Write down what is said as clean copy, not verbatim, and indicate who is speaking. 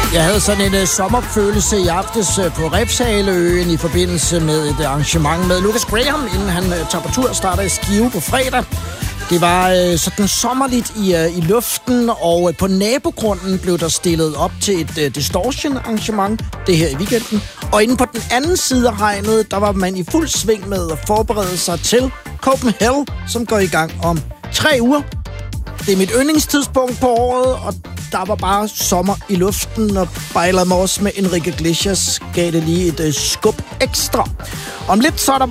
Speaker 1: Jeg havde sådan en sommerfølelse i aftes på Refshaleøen i forbindelse med et arrangement med Lucas Graham, inden han tager på tur og starter i Skive på fredag. Det var sådan sommerligt i luften, og på nabogrunden blev der stillet op til et distortion-arrangement, det her i weekenden. Og inde på den anden side af hegnet, der var man i fuld sving med at forberede sig til Copenhagen, som går i gang om 3 uger. Det er mit yndlingstidspunkt på året, og der var bare sommer i luften, og Bejler Mors med Enrique Iglesias gav det lige et skub ekstra. Om lidt så er der